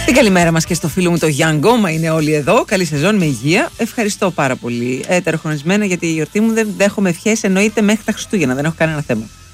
Την καλημέρα μας και στο φίλο μου το Γιάνγκο, μα είναι όλοι εδώ. Καλή σεζόν με υγεία. Ευχαριστώ πάρα πολύ. Τεροχρονισμένα γιατί η γιορτή μου δεν δέχομαι ευχές, εννοείται μέχρι τα Χριστούγεννα. Δεν έχω κανένα θέμα.